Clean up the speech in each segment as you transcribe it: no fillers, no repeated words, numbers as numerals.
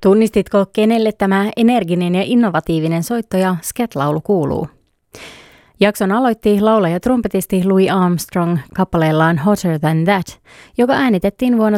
Tunnistitko, kenelle tämä energinen ja innovatiivinen soitto ja scat-laulu kuuluu? Jakson aloitti laulaja trumpetisti Louis Armstrong kappaleellaan Hotter Than That, joka äänitettiin vuonna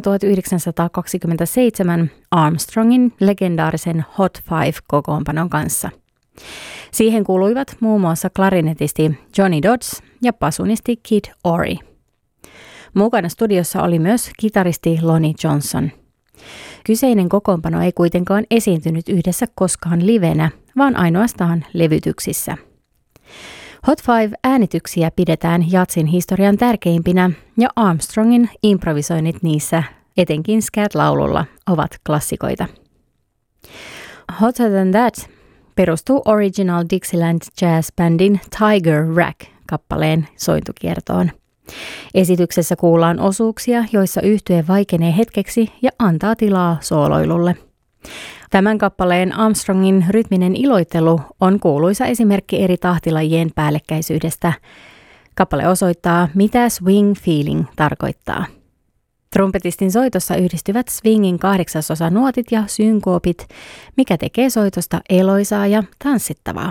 1927 Armstrongin legendaarisen Hot Five-kokoonpanon kanssa. Siihen kuuluivat muun muassa klarinetisti Johnny Dodds ja basunisti Kid Ory. Mukana studiossa oli myös kitaristi Lonnie Johnson. Kyseinen kokoonpano ei kuitenkaan esiintynyt yhdessä koskaan livenä, vaan ainoastaan levytyksissä. Hot Five-äänityksiä pidetään jatsin historian tärkeimpinä ja Armstrongin improvisoinnit niissä, etenkin scat-laululla, ovat klassikoita. Hotter Than That perustuu Original Dixieland Jazz Bandin Tiger Rack-kappaleen sointukiertoon. Esityksessä kuullaan osuuksia, joissa yhtye vaikenee hetkeksi ja antaa tilaa sooloilulle. Tämän kappaleen Armstrongin rytminen iloittelu on kuuluisa esimerkki eri tahtilajien päällekkäisyydestä. Kappale osoittaa, mitä swing feeling tarkoittaa. Trumpetistin soitossa yhdistyvät swingin 8/8 nuotit ja synkoopit, mikä tekee soitosta eloisaa ja tanssittavaa.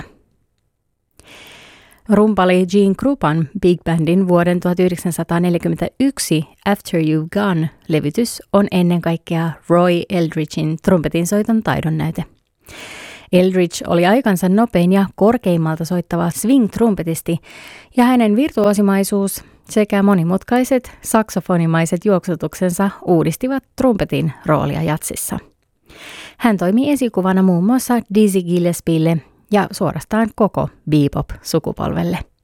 Rumpali Gene Krupan Big Bandin vuoden 1941 After You've Gone-levytys on ennen kaikkea Roy Eldridgein trumpetinsoiton taidonnäyte. Eldridge oli aikansa nopein ja korkeimmalta soittava swing-trumpetisti, ja hänen virtuosimaisuus sekä monimutkaiset saksofonimaiset juoksutuksensa uudistivat trumpetin roolia jatsissa. Hän toimi esikuvana muun muassa Dizzy Gillespielle ja suorastaan koko bebop-sukupolvelle.